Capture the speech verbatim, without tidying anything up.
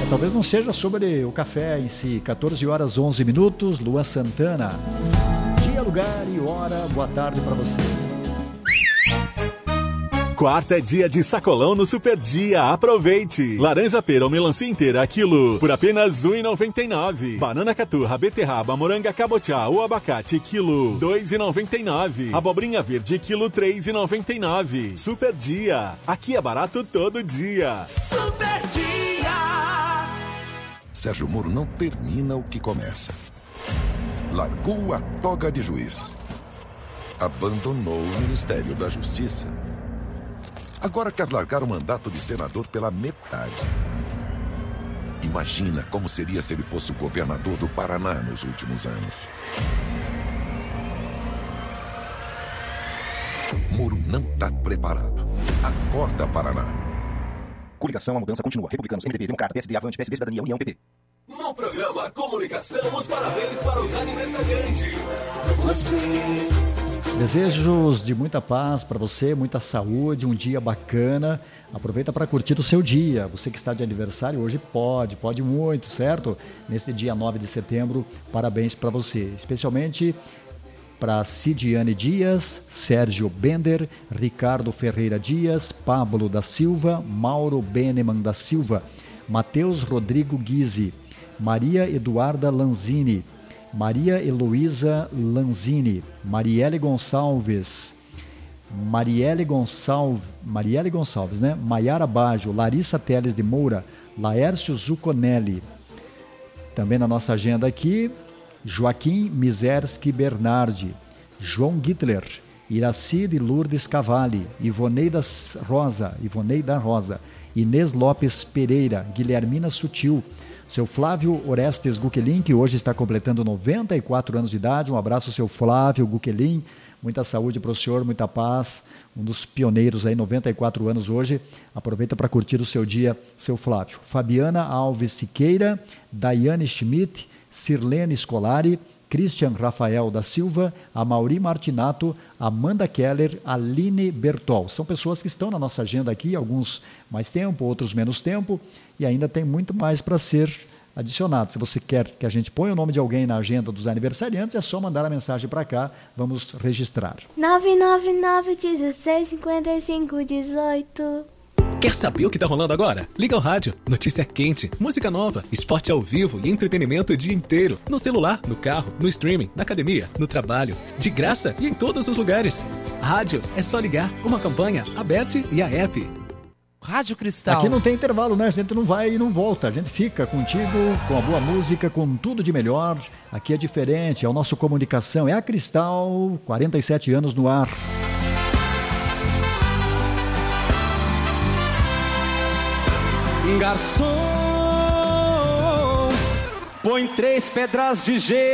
Talvez não seja sobre o café em si. quatorze horas, onze minutos, Luan Santana. Dia, lugar e hora. Boa tarde para você. Quarta é dia de sacolão no Super Dia. Aproveite! Laranja pera ou melancia inteira, quilo, por apenas um real e noventa e nove centavos. Banana caturra, beterraba, moranga cabotiá ou abacate, quilo, dois reais e noventa e nove centavos. Abobrinha verde, quilo, três reais e noventa e nove centavos. Super Dia. Aqui é barato todo dia. Super Dia. Sérgio Moro não termina o que começa. Largou a toga de juiz. Abandonou o Ministério da Justiça. Agora quer largar o mandato de senador pela metade. Imagina como seria se ele fosse o governador do Paraná nos últimos anos. Moro não está preparado. Acorda, Paraná. Coligação, a mudança continua. Republicanos, M D B, Democrata, P S D, Avante, P S D, Cidadania, União, P P. No programa Comunicação, os parabéns para os aniversariantes. Você... Desejos de muita paz para você, muita saúde, um dia bacana. Aproveita para curtir o seu dia. Você que está de aniversário hoje pode, pode muito, certo? Nesse dia nove de setembro, parabéns para você. Especialmente para Cidiane Dias, Sérgio Bender, Ricardo Ferreira Dias, Pablo da Silva, Mauro Beneman da Silva, Matheus Rodrigo Guise, Maria Eduarda Lanzini, Maria Heloísa Lanzini, Marielle Gonçalves, Marielle Gonçalves, Marielle Gonçalves, né? Maiara Baggio, Larissa Teles de Moura, Laércio Zucconelli. Também na nossa agenda aqui, Joaquim Mizerski Bernardi, João Gittler, Iracide Lourdes Cavalli, Ivoneida Rosa, Ivoneida Rosa, Inês Lopes Pereira, Guilhermina Sutil, seu Flávio Orestes Guquelin, que hoje está completando noventa e quatro anos de idade. Um abraço, seu Flávio Guquelin. Muita saúde para o senhor, muita paz. Um dos pioneiros aí, noventa e quatro anos hoje. Aproveita para curtir o seu dia, seu Flávio. Fabiana Alves Siqueira, Daiane Schmidt, Sirlene Scolari, Christian Rafael da Silva, Amaury Martinato, Amanda Keller, Aline Bertol. São pessoas que estão na nossa agenda aqui, alguns mais tempo, outros menos tempo, e ainda tem muito mais para ser adicionado. Se você quer que a gente ponha o nome de alguém na agenda dos aniversariantes, é só mandar a mensagem para cá, vamos registrar. nove nove nove, dezesseis, cinquenta e cinco, dezoito. Quer saber o que tá rolando agora? Liga o rádio. Notícia quente, música nova, esporte ao vivo e entretenimento o dia inteiro. No celular, no carro, no streaming, na academia, no trabalho. De graça e em todos os lugares. Rádio, é só ligar. Uma campanha, Aberte e a app. Rádio Cristal. Aqui não tem intervalo, né? A gente não vai e não volta. A gente fica contigo, com a boa música, com tudo de melhor. Aqui é diferente, é o nosso Comunicação. É a Cristal, quarenta e sete anos no ar. Garçom, põe três pedras de gelo